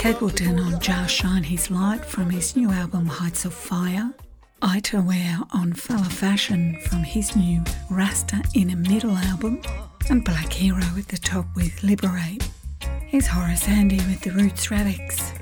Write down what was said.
Stapleton on Just Shine His Light from his new album Heights of Fire. Itaware on Fella Fashion from his new Rasta in a Middle album. And Black Hero at the top with Liberate. Here's Horace Andy with the Roots Radix.